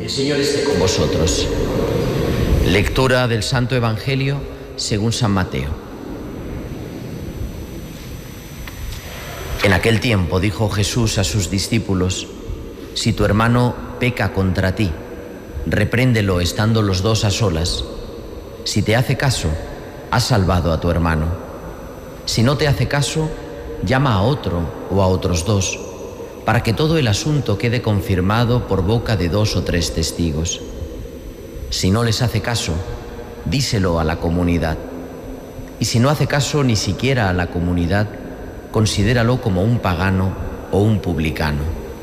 El Señor esté con vosotros. Lectura del Santo Evangelio según San Mateo. En aquel tiempo dijo Jesús a sus discípulos: si tu hermano peca contra ti, repréndelo estando los dos a solas. Si te hace caso, has salvado a tu hermano. Si no te hace caso, llama a otro o a otros dos, para que todo el asunto quede confirmado por boca de 2 o 3 testigos. Si no les hace caso, díselo a la comunidad. Y si no hace caso ni siquiera a la comunidad, considéralo como un pagano o un publicano.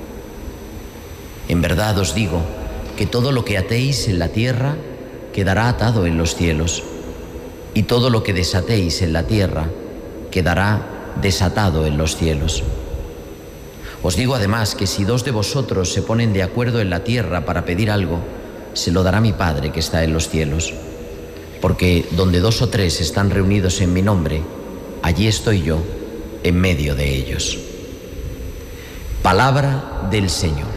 En verdad os digo que todo lo que atéis en la tierra quedará atado en los cielos, y todo lo que desatéis en la tierra quedará desatado en los cielos. Os digo además que si 2 de vosotros se ponen de acuerdo en la tierra para pedir algo, se lo dará mi Padre que está en los cielos. Porque donde 2 o 3 están reunidos en mi nombre, allí estoy yo, en medio de ellos. Palabra del Señor.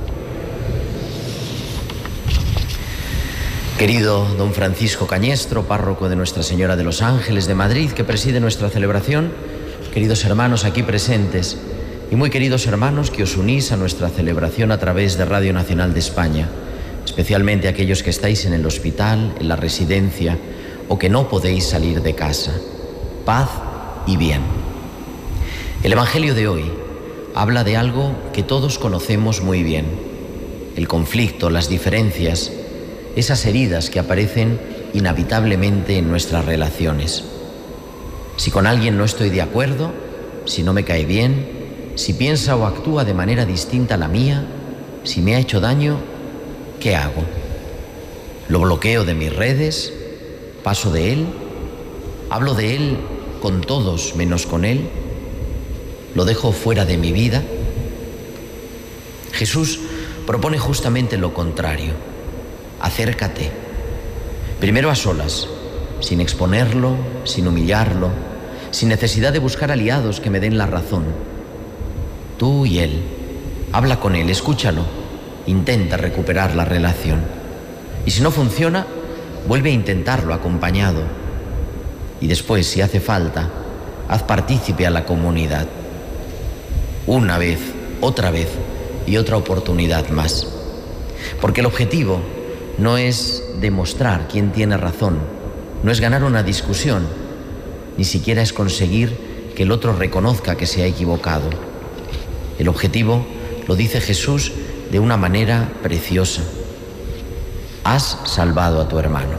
Querido don Francisco Cañestro, párroco de Nuestra Señora de los Ángeles de Madrid, que preside nuestra celebración, queridos hermanos aquí presentes, y muy queridos hermanos que os unís a nuestra celebración a través de Radio Nacional de España, especialmente aquellos que estáis en el hospital, en la residencia o que no podéis salir de casa. Paz y bien. El Evangelio de hoy habla de algo que todos conocemos muy bien: el conflicto, las diferencias, esas heridas que aparecen inevitablemente en nuestras relaciones. Si con alguien no estoy de acuerdo, si no me cae bien, si piensa o actúa de manera distinta a la mía, si me ha hecho daño, ¿qué hago? ¿Lo bloqueo de mis redes? ¿Paso de él? ¿Hablo de él con todos menos con él? ¿Lo dejo fuera de mi vida? Jesús propone justamente lo contrario: acércate. Primero a solas, sin exponerlo, sin humillarlo, sin necesidad de buscar aliados que me den la razón. Tú y él. Habla con él, escúchalo, intenta recuperar la relación. Y si no funciona, vuelve a intentarlo acompañado. Y después, si hace falta, haz partícipe a la comunidad. Una vez, otra vez y otra oportunidad más. Porque el objetivo no es demostrar quién tiene razón, no es ganar una discusión, ni siquiera es conseguir que el otro reconozca que se ha equivocado. El objetivo lo dice Jesús de una manera preciosa: has salvado a tu hermano.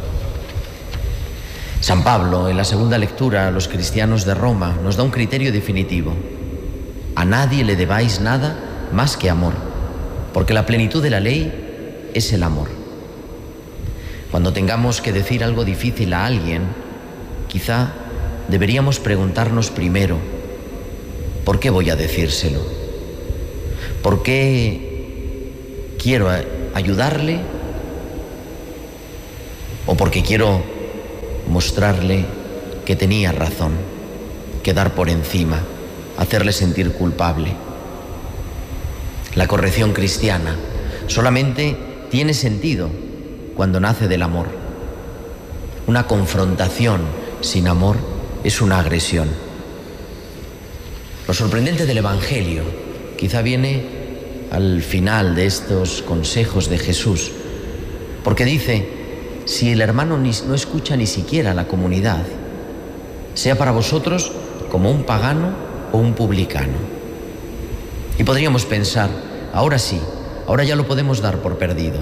San Pablo, en la segunda lectura a los cristianos de Roma, nos da un criterio definitivo: a nadie le debáis nada más que amor, porque la plenitud de la ley es el amor. Cuando tengamos que decir algo difícil a alguien, quizá deberíamos preguntarnos primero: ¿por qué voy a decírselo? ¿Por qué quiero ayudarle? ¿O porque quiero mostrarle que tenía razón, quedar por encima, hacerle sentir culpable? La corrección cristiana solamente tiene sentido cuando nace del amor. Una confrontación sin amor es una agresión. Lo sorprendente del Evangelio quizá viene al final de estos consejos de Jesús, porque dice: si el hermano no escucha ni siquiera a la comunidad, sea para vosotros como un pagano o un publicano. Y podríamos pensar: ahora sí, ahora ya lo podemos dar por perdido.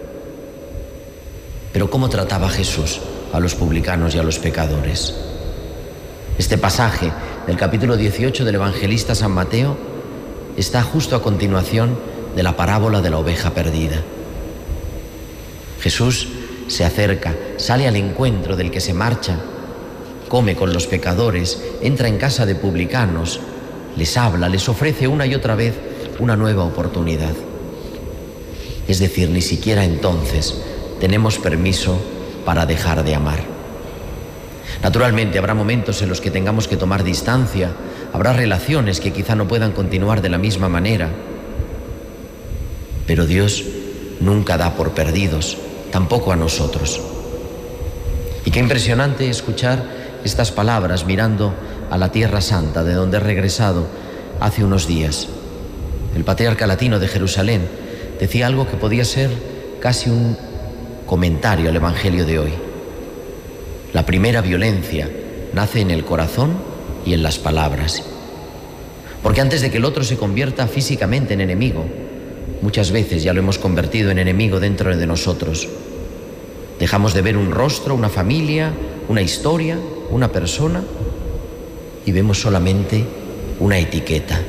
Pero ¿cómo trataba Jesús a los publicanos y a los pecadores? Este pasaje del capítulo 18 del evangelista San Mateo está justo a continuación de la parábola de la oveja perdida. Jesús se acerca, sale al encuentro del que se marcha, come con los pecadores, entra en casa de publicanos, les habla, les ofrece una y otra vez una nueva oportunidad. Es decir, ni siquiera entonces tenemos permiso para dejar de amar. Naturalmente habrá momentos en los que tengamos que tomar distancia, habrá relaciones que quizá no puedan continuar de la misma manera, pero Dios nunca da por perdidos, tampoco a nosotros. Y qué impresionante escuchar estas palabras mirando a la Tierra Santa, de donde he regresado hace unos días. El patriarca latino de Jerusalén decía algo que podía ser casi un comentario al Evangelio de hoy. La primera violencia nace en el corazón y en las palabras. Porque antes de que el otro se convierta físicamente en enemigo, muchas veces ya lo hemos convertido en enemigo dentro de nosotros. Dejamos de ver un rostro, una familia, una historia, una persona, y vemos solamente una etiqueta.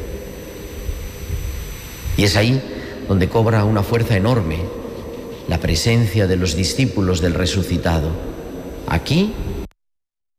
Y es ahí donde cobra una fuerza enorme la presencia de los discípulos del resucitado, aquí